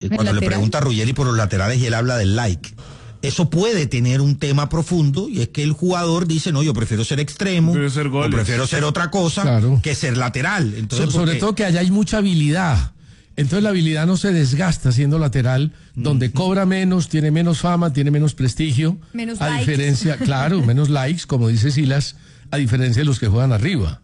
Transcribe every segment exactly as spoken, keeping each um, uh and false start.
Sí, cuando le pregunta a Ruggeri por los laterales y él habla del like. Eso puede tener un tema profundo y es que el jugador dice, no, yo prefiero ser extremo, ser o prefiero ser otra cosa claro. que ser lateral. Entonces, so, sobre todo que allá hay mucha habilidad. Entonces la habilidad no se desgasta siendo lateral, donde mm. cobra menos, tiene menos fama, tiene menos prestigio. Menos a likes. diferencia, claro, menos likes, como dice Silas, a diferencia de los que juegan arriba.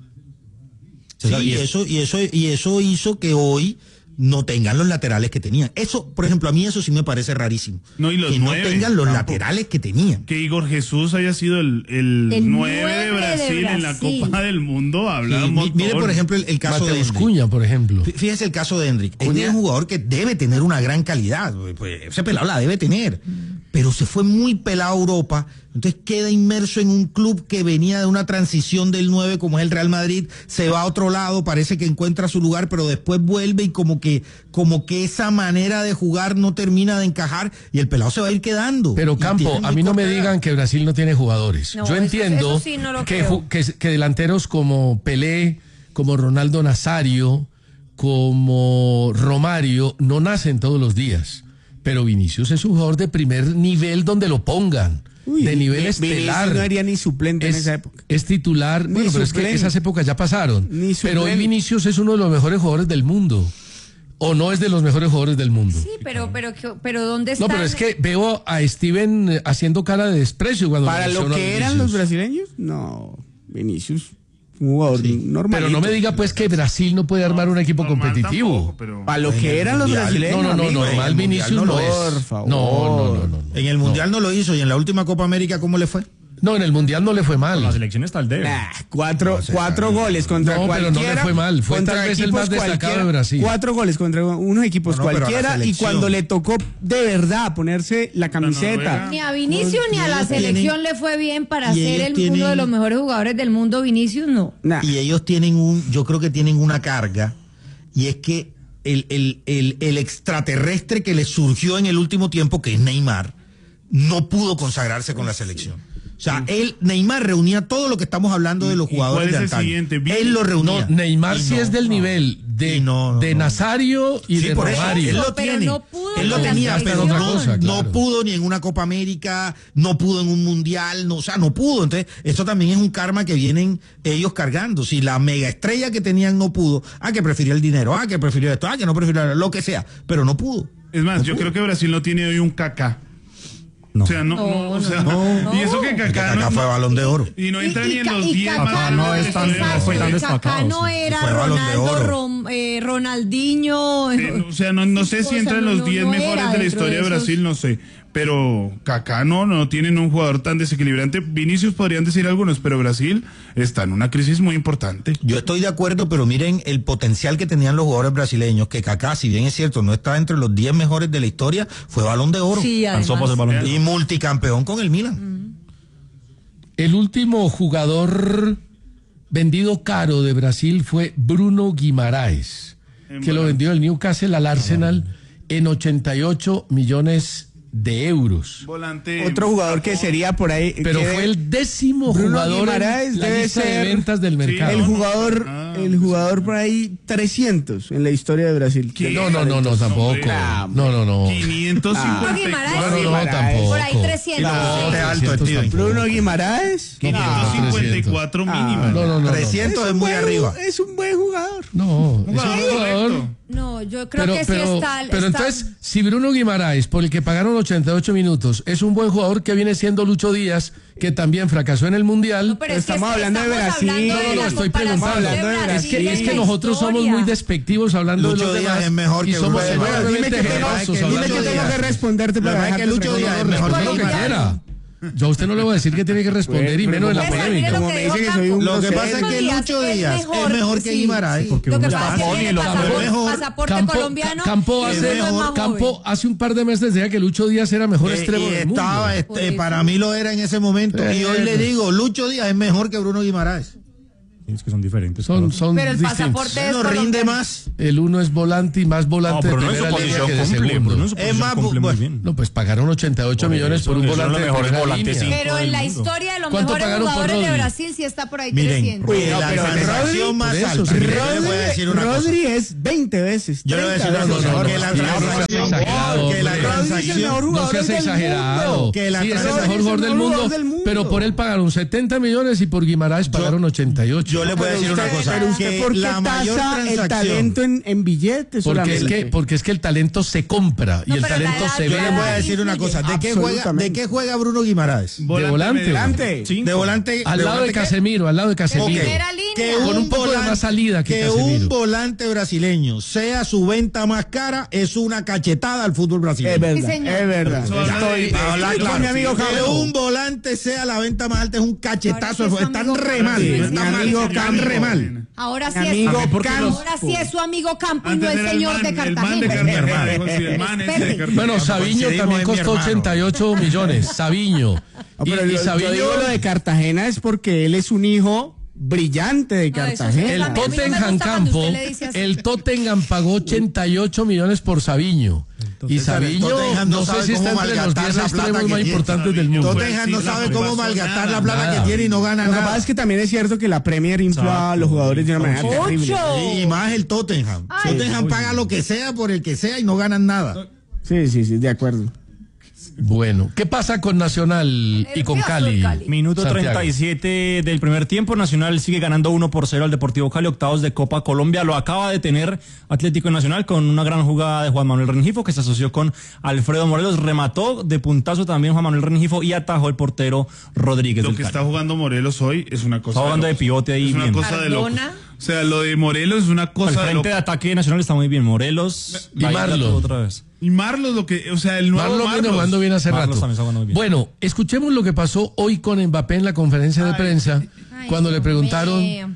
Sí, y eso, y eso, y eso hizo que hoy no tengan los laterales que tenían. Eso, por ejemplo, a mí eso sí me parece rarísimo. No, y los que nueve, no tengan los tampoco. laterales que tenían. Que Igor Jesús haya sido el, el, el nueve, nueve de, Brasil de Brasil en la Copa del Mundo. Hablamos. Sí, mire, por ejemplo, el, el caso Mateus de Hendrick. Cuña, por ejemplo. Fíjese el caso de Hendrick. Hendrick es un jugador que debe tener una gran calidad. Pues ese pelado la debe tener. Pero se fue muy pelado a Europa. Entonces queda inmerso en un club que venía de una transición del nueve como es el Real Madrid, se va a otro lado, parece que encuentra su lugar, pero después vuelve y como que como que esa manera de jugar no termina de encajar y el pelado se va a ir quedando. Pero Campo, a mí no me digan que Brasil no tiene jugadores. No, Yo eso, entiendo eso sí no lo que, creo. que, que delanteros como Pelé, como Ronaldo Nazario, como Romario, no nacen todos los días. Pero Vinicius es un jugador de primer nivel donde lo pongan. Uy, de nivel vi, estelar. Vinicius no haría ni suplente es, en esa época. Es titular. Ni bueno, pero suplente. es que esas épocas ya pasaron. Ni pero hoy suplente. Vinicius es uno de los mejores jugadores del mundo. O no es de los mejores jugadores del mundo. Sí, pero, pero, pero ¿dónde está? No, pero es que veo a Steven haciendo cara de desprecio cuando Para lo que eran los brasileños, no. Vinicius, un jugador sí, normal. Pero no me diga pues que Brasil no puede armar un equipo competitivo. Tampoco, pero... Para lo que eran los brasileños. No, no, no, normal Vinicius no es. Por favor. No, no, no, no. En el Mundial no lo hizo y en la última Copa América, ¿cómo le fue? No, en el Mundial no le fue mal. La selección está al debe. Nah, cuatro, no, cuatro goles contra no, cualquiera. No, pero no le fue mal. Fue tal vez el más destacado de Brasil. Cuatro goles contra unos equipos no, no, cualquiera y cuando le tocó de verdad ponerse la camiseta. No, ni a Vinicius ni a la selección tienen, le fue bien para ser el tienen, uno de los mejores jugadores del mundo. Vinicius no. Nah. Y ellos tienen un, yo creo que tienen una carga y es que el, el, el, el extraterrestre que les surgió en el último tiempo, que es Neymar, no pudo consagrarse con la selección. O sea, él, Neymar reunía todo lo que estamos hablando de los jugadores de antaño. Él lo reunía. No, Neymar sí no, es del no, nivel de, no, no, de Nazario y sí, de Romario. Él lo tiene. No pudo él lo tenía, pero no, cosa, claro. no pudo ni en una Copa América, no pudo en un Mundial, no, o sea, no pudo. Entonces, esto también es un karma que vienen ellos cargando. Si la mega estrella que tenían no pudo, ah, que prefirió el dinero, ah, que prefirió esto, ah, que no prefirió lo que sea, pero no pudo. Es más, no yo pudo. creo que Brasil no tiene hoy un Kaká. No. O sea, no, no, no, o sea, no. Y eso que Kaká, Kaká no, fue Balón de Oro. Y no entra y, ni y, en los diez más. No es tan, no fue tan destacado. Kaká no sí. era Ronaldo, Rom, eh, Ronaldinho. Sí, o sea, no, no sé si entra en los diez no, no mejores de la historia de, de Brasil, no sé. Pero Kaká no, no tienen un jugador tan desequilibrante. Vinicius podrían decir algunos, pero Brasil está en una crisis muy importante. Yo estoy de acuerdo, pero miren el potencial que tenían los jugadores brasileños, que Kaká, si bien es cierto, no está entre los diez mejores de la historia, fue Balón de Oro. Sí, Alcanzó por el Balón de Oro. Y multicampeón con el Milan. Mm. El último jugador vendido caro de Brasil fue Bruno Guimaraes, en que bueno. lo vendió el Newcastle al Arsenal ah, en ochenta y ocho millones de euros. Volante. Otro jugador que sería por ahí. Pero fue el décimo Bruno jugador Guimaraes en la debe lista ser de ventas del mercado. El jugador, ah, el jugador por ahí trescientos en la historia de Brasil. No, no, no, no, tampoco. No, no, no. quinientos cincuenta y cuatro. Ah, no, no, no, tampoco. Por ahí trescientos. No, no, alto, Bruno Guimaraes. quinientos cincuenta y cuatro ah, mínima. No, no, no. trescientos no. es muy buen, arriba. Es un buen jugador. No, un es un jugador. No, yo creo pero, que pero, sí está. Pero está... entonces, si Bruno Guimaraes, por el que pagaron ochenta y ocho minutos, es un buen jugador, que viene siendo Lucho Díaz, que también fracasó en el Mundial. No, pero es estamos que hablando de Brasil. Hablando no, no, no, de estoy preguntando. De es, que, es que nosotros somos muy despectivos hablando Lucho de los Díaz demás es mejor y que somos Bruno. Bueno, dime que generosos. tengo, dime que tengo que responderte para dejar que Lucho Díaz es mejor que lo que quiera. Yo a usted no le voy a decir que tiene que responder y menos en la polémica. Como me dice que soy un Lo que pasa es que Lucho Díaz es mejor que Guimaraes. Lo que pasa es que tiene pasaporte colombiano. Campo hace Campo hace un par de meses decía que Lucho Díaz era mejor extremo del mundo. Estaba, este, para mí lo era en ese momento. Y hoy le digo, Lucho Díaz es mejor que Bruno Guimaraes. Es que son diferentes. Son, son pero el distintos. pasaporte es no rinde más. El uno es volante y más volante no, de primera no línea que de cumple, segundo. es más, bueno, muy bien. No, pues pagaron ochenta y ocho por millones eso, por un volante de primera volantes línea. Pero en la historia de los ¿Cuánto mejores pagaron por jugadores de Rodri? Brasil sí está por ahí Miren, trescientos. Uy, la pero transacción Rodri, más por eso, alta. sí. Yo le voy a decir una cosa. Rodri es veinte veces. Yo le voy a decir una no, cosa. no, no, que no, la no, transacción transacción. No seas exagerado. Que la sí, es el transacción- mejor jugador del mundo, del mundo. pero por él pagaron setenta millones y por Guimaraes pagaron ochenta y ocho. Yo le voy a decir una cosa. Pero usted, que ¿por qué la mayor tasa el transacción- talento en, en billetes Porque es, solamente? que, porque es que el talento se compra y No, el pero la talento edad se ya Yo ve. le voy a decir una cosa. ¿De qué juega, Absolutamente. de qué juega Bruno Guimaraes? De volante. Adelante. De volante. Al lado de volante qué? Casemiro, al lado de Ok. Casemiro. Primera línea. Que Con un poco de más salida que que Casemiro. un volante brasileño sea su venta más cara es una cachetada al fútbol brasileño. Es verdad, Sí, señor. es verdad. Eso habla Estoy, de- estoy Habla con claro. mi amigo Que Campo. un volante sea la venta más alta es un cachetazo. Ahora sí es Están amigo re Campo. mal. Sí, no mi están mal, amigo están Campo. re mal. Ahora sí Mi es amigo Campo. Ahora sí Campo. es su amigo Campo y no Antes el era señor man, de el man de Cartagena. Cartagena. dijo, sí, el man ese de Espere. Cartagena. Bueno, Sabiño coincidimos, también es mi costó hermano. ochenta y ocho millones. Sabiño. No, Y, pero y yo- yo Sabiño, digo lo de Cartagena es porque él es un hijo brillante de No, eso sí, Cartagena. el A mí no me Tottenham gusta cuando Campo, usted le dice así. el Tottenham pagó ochenta y ocho millones por Sabiño. Y Sabiño, Tottenham no no sabe sé si cómo está entre los malgastar diez la plata extremos que más tiene. importantes del mundo. Tottenham no Sí, la sabe cómo pasó malgastar nada, la plata nada. que tiene y no gana Lo que nada. pasa es que también es cierto que la Premier infla a los jugadores de una manera terrible. Y más el Tottenham. Ay. Tottenham paga lo que sea por el que sea y no ganan nada. Sí, sí, sí, de acuerdo. Bueno, ¿qué pasa con Nacional y con Nervioso Cali? el Cali. Minuto Santiago. treinta y siete del primer tiempo. Nacional sigue ganando uno por cero al Deportivo Cali, octavos de Copa Colombia. Lo acaba de tener Atlético Nacional con una gran jugada de Juan Manuel Rengifo, que se asoció con Alfredo Morelos. Remató de puntazo también Juan Manuel Rengifo y atajó el portero Rodríguez. Lo del que Cali. está jugando Morelos hoy es una cosa. Está jugando de locos. pivote ahí Es una bien. cosa de locos. Cardona. O sea, lo de Morelos es una El cosa de frente locos. de ataque nacional está muy bien. Morelos Y va a ir Marlon. otra vez. Y Marlos, lo que, o sea, el nuevo Marlon viene Marlos. jugando bien hace Marlos rato. también está jugando muy bien. Bueno, escuchemos lo que pasó hoy con Mbappé en la conferencia de prensa, Ay, cuando le Dios preguntaron mío.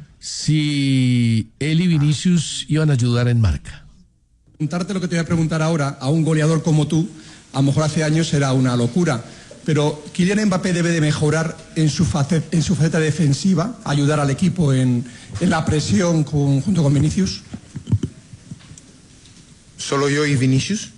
si él y Vinicius iban a ayudar en marca. Preguntarte lo que te voy a preguntar ahora a un goleador como tú, a lo mejor hace años era una locura, pero Kylian Mbappé debe de mejorar en su faceta, en su faceta defensiva, ayudar al equipo en, en la presión con- junto con Vinicius. ¿Solo yo y Vinicius?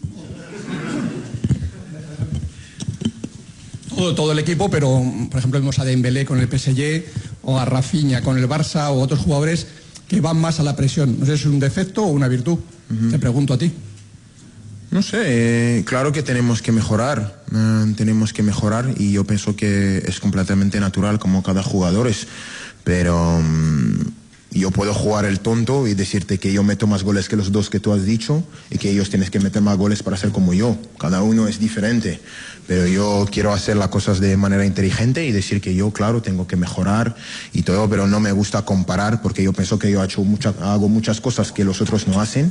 Todo, todo el equipo, pero por ejemplo vemos a Dembélé con el P S G o a Rafinha con el Barça o otros jugadores que van más a la presión. No sé si es un defecto o una virtud. Te pregunto a ti. No sé, eh, claro que tenemos que mejorar, eh, tenemos que mejorar y yo pienso que es completamente natural como cada jugador es, pero mm, yo puedo jugar el tonto y decirte que yo meto más goles que los dos que tú has dicho y que ellos tienes que meter más goles para ser como yo, cada uno es diferente, pero yo quiero hacer las cosas de manera inteligente y decir que yo, claro, tengo que mejorar y todo, pero no me gusta comparar porque yo pienso que yo he hecho mucha, hago muchas cosas que los otros no hacen.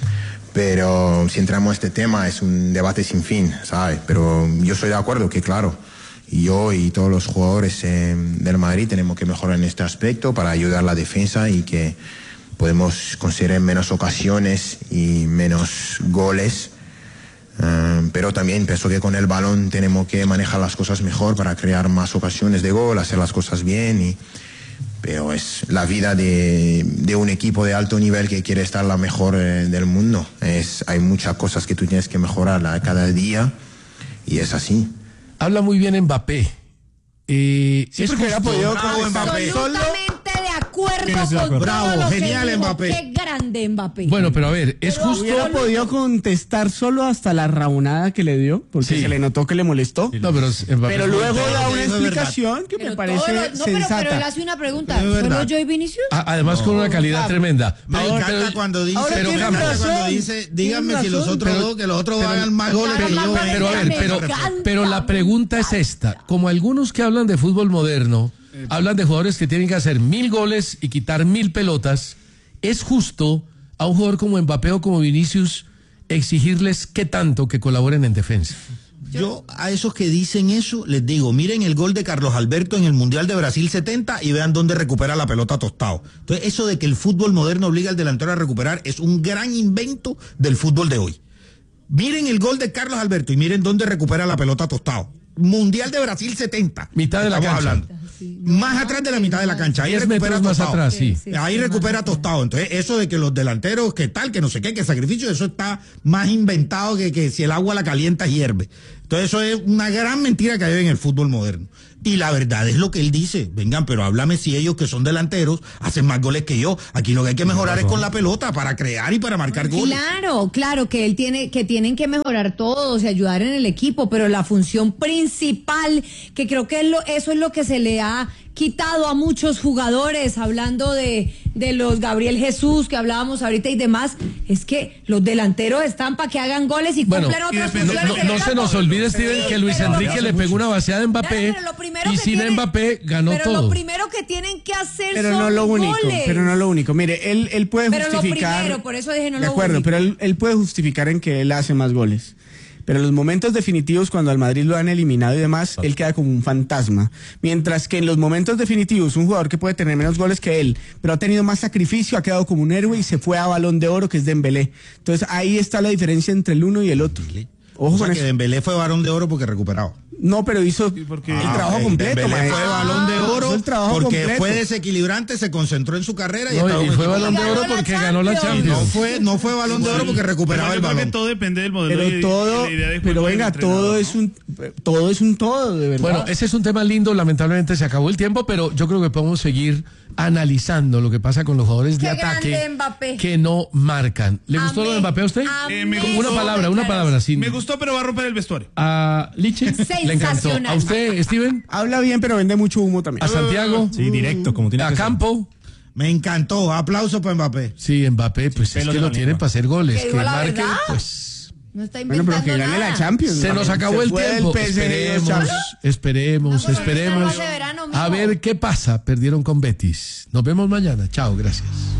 Pero si entramos a este tema es un debate sin fin, ¿sabes? Pero yo estoy de acuerdo que, claro, yo y todos los jugadores eh, del Madrid tenemos que mejorar en este aspecto para ayudar a la defensa y que podemos conseguir menos ocasiones y menos goles. Uh, pero también pienso que con el balón tenemos que manejar las cosas mejor para crear más ocasiones de gol, hacer las cosas bien y... Pero es la vida de, de un equipo de alto nivel que quiere estar la mejor eh, del mundo. Es, hay muchas cosas que tú tienes que mejorar a cada día y es así. Habla muy bien Mbappé. Eh, Sí, es porque hubiera justo- podido Bravo, contestar Mbappé. solo. Absolutamente de acuerdo ¿Quién está de con acuerdo? todo Bravo, lo que genial, dijo. Mbappé. Qué grande Mbappé. Bueno, pero a ver, es Pero justo... Hubiera podido contestar solo hasta la raunada que le dio, porque Sí. se le notó que le molestó. No, pero Mbappé Pero es luego muy- da Eso una es verdad. explicación que Pero me todo parece lo- no, pero, pero él sensata. hace una pregunta. Es verdad. ¿Solo yo y Vinicius? A- Además con una calidad Ah, tremenda. Me Pero- encanta pero- cuando dice, ahora pero me tiene encanta razón, cuando dice, díganme tiene si los razón. otros Pero- dos, que los otros pero- hagan más goles pero- que yo. pero- eh. Pero a ver, Me pero, encanta, pero la me pregunta es esta. Como algunos que hablan de fútbol moderno, hablan de jugadores que tienen que hacer mil goles y quitar mil pelotas, ¿es justo a un jugador como Mbappé o como Vinicius exigirles qué tanto que colaboren en defensa? Yo a esos que dicen eso les digo, miren el gol de Carlos Alberto en el Mundial de Brasil setenta y vean dónde recupera la pelota Tostado. Entonces eso de que el fútbol moderno obliga al delantero a recuperar es un gran invento del fútbol de hoy. Miren el gol de Carlos Alberto y miren dónde recupera la pelota Tostado. Mundial de Brasil setenta. Mitad de la cancha. Hablando. Sí, no, más no, atrás de la mitad de la cancha. Ahí recupera más atrás, sí. Sí, sí, Ahí sí, recupera sí, Tostado. Entonces, eso de que los delanteros, que tal, que no sé qué, que sacrificio, eso está más inventado que, que si el agua la calienta hierve. Entonces, eso es una gran mentira que hay en el fútbol moderno. Y la verdad es lo que él dice. Vengan, pero háblame si ellos que son delanteros hacen más goles que yo. Aquí lo que hay que mejorar es con la pelota para crear y para marcar goles. Claro, claro, que él tiene, que tienen que mejorar todos y ayudar en el equipo, pero la función principal, que creo que es lo, eso es lo que se le ha quitado a muchos jugadores, hablando de, de los Gabriel Jesús que hablábamos ahorita y demás, es que los delanteros están para que hagan goles y bueno, cumplen otras no, funciones. No, no se nos olvide, Steven, que Luis Enrique le pegó una vaciada a Mbappé y sin tienen, Mbappé ganó pero todo. Pero lo primero que tienen que hacer pero son no lo único, goles. Pero no lo único. Mire, él, él puede pero justificar... Pero lo primero, por eso dije no de lo acuerdo, único. pero él, él puede justificar en que él hace más goles. Pero en los momentos definitivos, cuando al Madrid lo han eliminado y demás, él queda como un fantasma. Mientras que en los momentos definitivos, un jugador que puede tener menos goles que él, pero ha tenido más sacrificio, ha quedado como un héroe y se fue a Balón de Oro, que es Dembélé. Entonces ahí está la diferencia entre el uno y el otro. Ojo, o sea, con que eso. Dembélé fue Balón de Oro porque recuperado. No, pero hizo porque... el trabajo ah, completo. Dembélé fue Balón de Oro ah, el trabajo porque completo. fue desequilibrante, se concentró en su carrera y, no, y fue Balón de Oro porque ganó la Champions. No fue, no fue Balón de Oro porque recuperaba pero el balón. Que todo depende del modelo. Pero y, todo, y la idea de pero venga, todo ¿no? es un, todo es un todo, de verdad. Bueno, ese es un tema lindo. Lamentablemente se acabó el tiempo, pero yo creo que podemos seguir analizando lo que pasa con los jugadores de ataque que no marcan. ¿Le gustó Amén. lo de Mbappé a usted? Eh, me una gustó, palabra, una palabra. Sin... Me gustó, pero va a romper el vestuario. A Liche le encantó. ¿A usted, Steven? Habla bien, pero vende mucho humo también. ¿A Santiago? Sí, directo, como tiene ¿A que Campo? Ser. Me encantó. Aplauso para Mbappé. Sí, Mbappé, pues es que lo tienen para hacer goles. Que marque, pues... No está bueno, pero que gane nada. la Champions. Se nos acabó se el tiempo. El esperemos, esperemos, esperemos. A ver qué pasa. Perdieron con Betis. Nos vemos mañana. Chao, gracias.